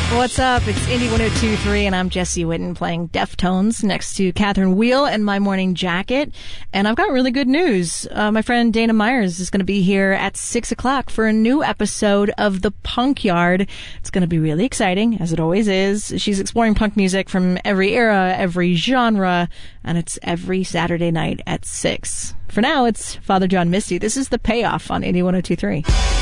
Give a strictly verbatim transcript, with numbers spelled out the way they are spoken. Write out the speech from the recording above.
What's up? It's Indy one oh two point three, and I'm Jesse Witten playing Deftones next to Catherine Wheel and My Morning Jacket. And I've got really good news. Uh, my friend Dana Myers is going to be here at six o'clock for a new episode of The Punk Yard. It's going to be really exciting, as it always is. She's exploring punk music from every era, every genre, and it's every Saturday night at six. For now, it's Father John Misty. This is The Payoff on Indy one oh two point three.